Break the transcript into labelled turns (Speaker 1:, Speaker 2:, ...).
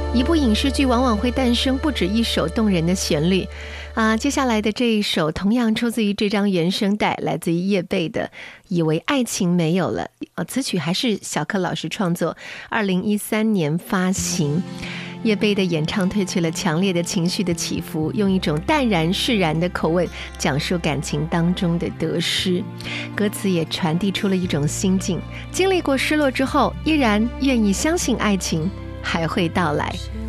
Speaker 1: 一部影视剧往往会诞生不止一首动人的旋律接下来的这一首同样出自于这张原声带，来自于叶蓓的《以为爱情没有了》词曲还是小柯老师创作，2013年发行。叶蓓的演唱褪去了强烈的情绪的起伏，用一种淡然释然的口吻讲述感情当中的得失，歌词也传递出了一种心境，经历过失落之后依然愿意相信爱情还会到来。